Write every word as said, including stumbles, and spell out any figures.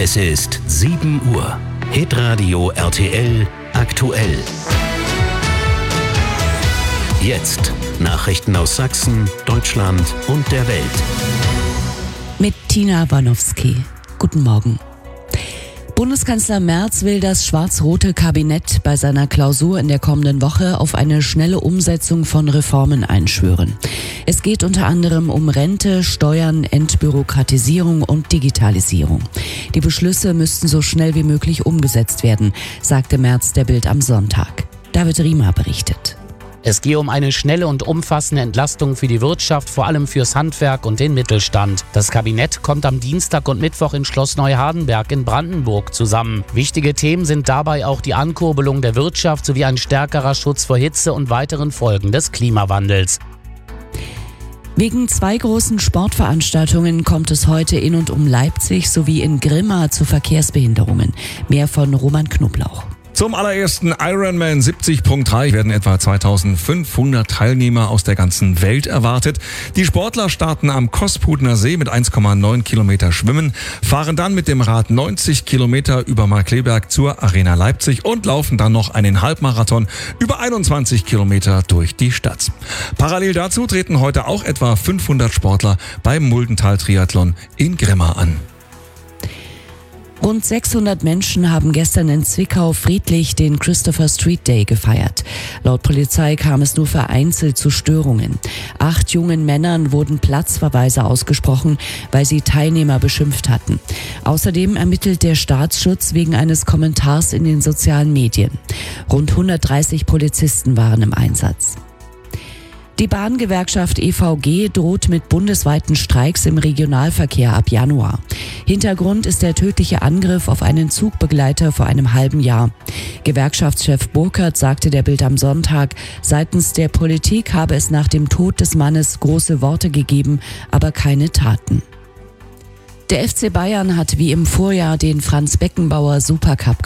Es ist sieben Uhr. Hitradio R T L aktuell. Jetzt Nachrichten aus Sachsen, Deutschland und der Welt. Mit Tina Wanowski. Guten Morgen. Bundeskanzler Merz will das schwarz-rote Kabinett bei seiner Klausur in der kommenden Woche auf eine schnelle Umsetzung von Reformen einschwören. Es geht unter anderem um Rente, Steuern, Entbürokratisierung und Digitalisierung. Die Beschlüsse müssten so schnell wie möglich umgesetzt werden, sagte Merz der Bild am Sonntag. David Riemer berichtet. Es gehe um eine schnelle und umfassende Entlastung für die Wirtschaft, vor allem fürs Handwerk und den Mittelstand. Das Kabinett kommt am Dienstag und Mittwoch in Schloss Neuhardenberg in Brandenburg zusammen. Wichtige Themen sind dabei auch die Ankurbelung der Wirtschaft sowie ein stärkerer Schutz vor Hitze und weiteren Folgen des Klimawandels. Wegen zwei großen Sportveranstaltungen kommt es heute in und um Leipzig sowie in Grimma zu Verkehrsbehinderungen. Mehr von Roman Knoblauch. Zum allerersten Ironman siebzig Punkt drei werden etwa zweitausendfünfhundert Teilnehmer aus der ganzen Welt erwartet. Die Sportler starten am Kospudener See mit eins Komma neun Kilometer Schwimmen, fahren dann mit dem Rad neunzig Kilometer über Markkleeberg zur Arena Leipzig und laufen dann noch einen Halbmarathon über einundzwanzig Kilometer durch die Stadt. Parallel dazu treten heute auch etwa fünfhundert Sportler beim Muldental-Triathlon in Grimma an. Rund sechshundert Menschen haben gestern in Zwickau friedlich den Christopher Street Day gefeiert. Laut Polizei kam es nur vereinzelt zu Störungen. Acht jungen Männern wurden Platzverweise ausgesprochen, weil sie Teilnehmer beschimpft hatten. Außerdem ermittelt der Staatsschutz wegen eines Kommentars in den sozialen Medien. Rund hundertdreißig Polizisten waren im Einsatz. Die Bahngewerkschaft E V G droht mit bundesweiten Streiks im Regionalverkehr ab Januar. Hintergrund ist der tödliche Angriff auf einen Zugbegleiter vor einem halben Jahr. Gewerkschaftschef Burkert sagte der Bild am Sonntag, seitens der Politik habe es nach dem Tod des Mannes große Worte gegeben, aber keine Taten. Der F C Bayern hat wie im Vorjahr den Franz Beckenbauer Supercup